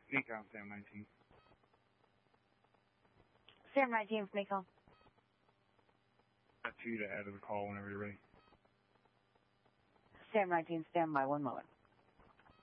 Nico, Sam 19. Sam 19 with Nico. Got you to add to the call whenever you're ready. Sam 19, stand by 1 moment.